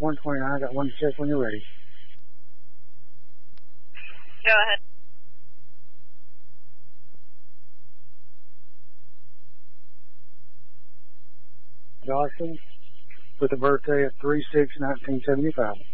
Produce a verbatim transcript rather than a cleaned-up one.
one twenty-nine. I got one to check when you're ready. Go ahead. Dawson, with a birthday of three six nineteen seventy-five.